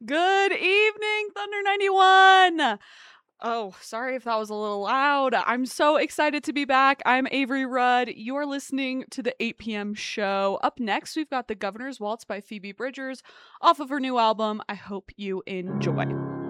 Good evening, Thunder 91. Oh, sorry if that was a little loud. I'm so excited to be back. I'm Avery Rudd. You're listening to the 8 p.m. show. Up next, we've got The Governor's Waltz by Phoebe Bridgers off of her new album. I hope you enjoy.